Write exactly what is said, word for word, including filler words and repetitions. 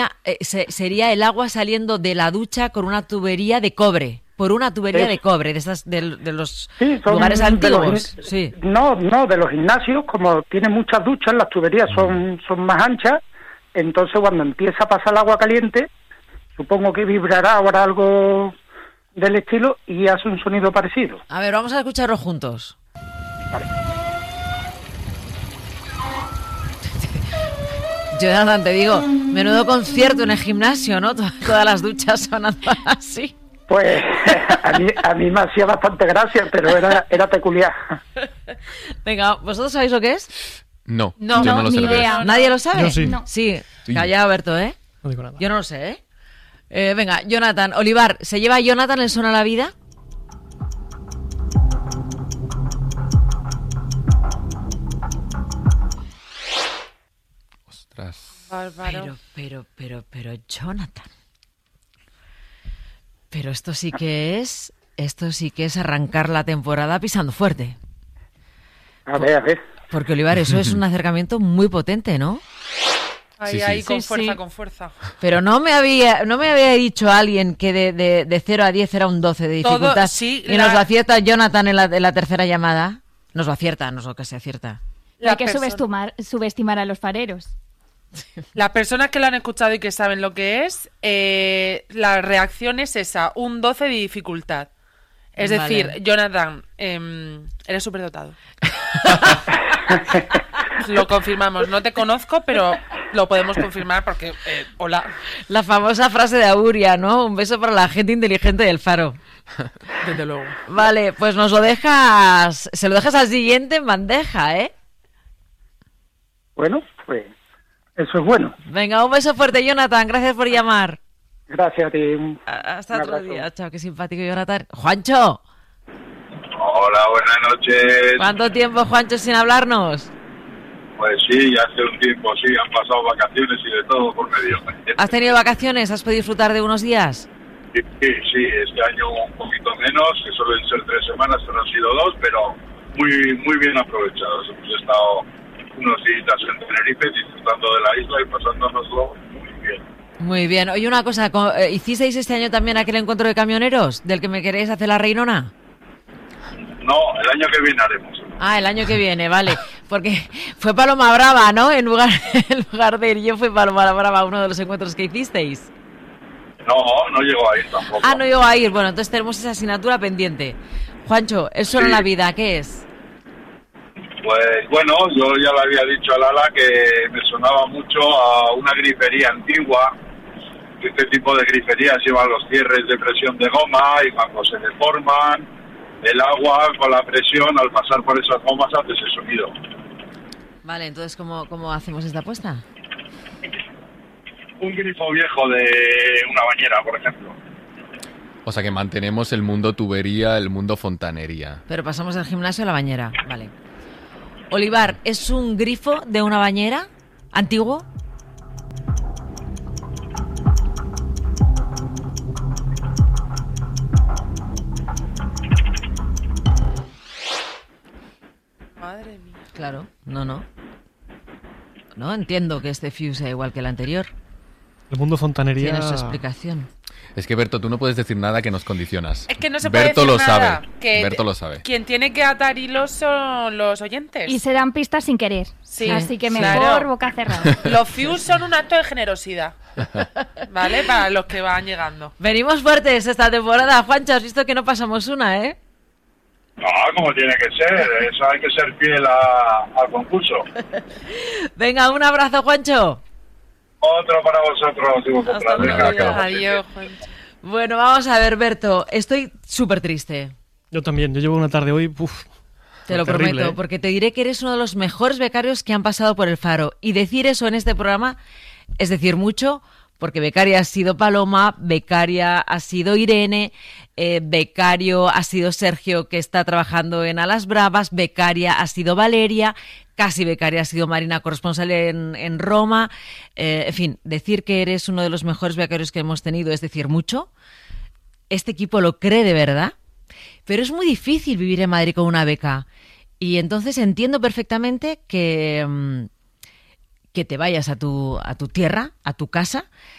sería, eh, se, sería el agua saliendo de la ducha con una tubería de cobre. Por una tubería es, de cobre, de esas de, de los sí, lugares antiguos. Los, sí. No, no, de los gimnasios, como tienen muchas duchas, las tuberías son, son más anchas, entonces cuando empieza a pasar el agua caliente, supongo que vibrará ahora algo del estilo y hace un sonido parecido. A ver, vamos a escucharlo juntos. Vale. Jonathan, te digo, menudo concierto en el gimnasio, ¿no? Todas las duchas sonando así. Pues a mí, a mí me hacía bastante gracia, pero era, era peculiar. Venga, ¿vosotros sabéis lo que es? No, no, yo no, no lo ni sé. idea. ¿Nadie lo sabe? Yo sí. No. Sí, calla, Berto, ¿eh? No digo nada. Yo no lo sé, ¿eh? eh venga, Jonathan, Olivar, ¿se lleva Jonathan el Son a la Vida? Ostras. Bárbaro. Pero, pero, pero, pero, Jonathan. Pero esto sí que es, esto sí que es arrancar la temporada pisando fuerte. A ver, a ver. Porque, Olivar, eso es un acercamiento muy potente, ¿no? Ahí, Sí, sí. ahí, con Sí, fuerza, sí. con fuerza. Pero no me había, no me había dicho alguien que de, de, de cero a diez era un doce de Todo, dificultad. sí, y la- nos lo acierta Jonathan en la, en la tercera llamada. Nos lo acierta, nos lo que se acierta. La Hay que persona- subestimar, subestimar a los fareros. Las personas que lo han escuchado y que saben lo que es, eh, la reacción es esa, un doce de dificultad. Es Vale. decir, Jonathan, eh, eres superdotado. Lo confirmamos. No te conozco, pero lo podemos confirmar porque, eh, hola. La famosa frase de Auguria, ¿no? Un beso para la gente inteligente del Faro. Desde luego. Vale, pues nos lo dejas, se lo dejas al siguiente en bandeja, ¿eh? Bueno, pues eso es bueno. Venga, un beso fuerte, Jonathan, gracias por llamar. Gracias a ti. Un- A- Hasta un otro abrazo. día, chao, qué simpático, Jonathan. Juancho, Hola, buenas noches. ¿cuánto tiempo, Juancho, sin hablarnos? Pues sí, ya hace un tiempo, sí, han pasado vacaciones y de todo por medio. ¿Has tenido vacaciones? ¿Has podido disfrutar de unos días? Sí, sí, sí, este año un poquito menos, que suelen ser tres semanas, pero han sido dos, pero muy muy bien aprovechados. Hemos estado unos días en Tenerife disfrutando de la isla y pasándonoslo muy bien. Muy bien. Oye, una cosa, co- eh, ¿hicisteis este año también aquel encuentro de camioneros del que me queréis hacer la reinona? No, el año que viene haremos. Ah, el año que viene, vale. Porque fue Paloma Brava, ¿no? En lugar, en lugar de ir yo, fue Paloma Brava uno de los encuentros que hicisteis. No, no llegó a ir tampoco. Ah, no llegó a ir. Bueno, entonces tenemos esa asignatura pendiente. Juancho, ¿es solo Sí. la vida? ¿Qué es? Pues bueno, yo ya le había dicho a Lala que me sonaba mucho a una grifería antigua. Este tipo de griferías llevan los cierres de presión de goma y cuando se deforman, el agua con la presión al pasar por esas gomas hace ese sonido. Vale, entonces, ¿cómo, cómo hacemos esta apuesta? Un grifo viejo de una bañera, por ejemplo. O sea que mantenemos el mundo tubería, el mundo fontanería. Pero pasamos del gimnasio a la bañera. Vale. Olivar, ¿es un grifo de una bañera antiguo? Madre mía. Claro, no, no. No entiendo que este fuse sea igual que el anterior. El mundo fontanería... Tiene su explicación. Es que, Berto, tú no puedes decir nada que nos condicionas. Es que no se puede Berto decir lo nada. sabe. Que Berto lo sabe. Quien tiene que atar hilos son los oyentes. Y se dan pistas sin querer. Sí, Así que claro. mejor boca cerrada. Los fuse son un acto de generosidad. ¿Vale? Para los que van llegando. Venimos fuertes esta temporada. Juancho, has visto que no pasamos una, ¿eh? No, como tiene que ser, eso hay que ser fiel a- al concurso. Venga, un abrazo, Juancho. Otro para vosotros, digo, Hasta contra- luego, venga, adiós. que os Adiós, Juancho. Bueno, vamos a ver, Berto. Estoy súper triste. Yo también, yo llevo una tarde hoy, uf, Te lo terrible, prometo, ¿eh? porque te diré que eres uno de los mejores becarios que han pasado por el Faro. Y decir eso en este programa es decir mucho, porque becaria ha sido Paloma, becaria ha sido Irene, eh, becario ha sido Sergio, que está trabajando en Alas Bravas, becaria ha sido Valeria, casi becaria ha sido Marina, corresponsal en, en Roma. Eh, en fin, decir que eres uno de los mejores becarios que hemos tenido es decir mucho. Este equipo lo cree de verdad. Pero es muy difícil vivir en Madrid con una beca. Y entonces entiendo perfectamente que, mm, que te vayas a tu, a tu tierra, a tu casa,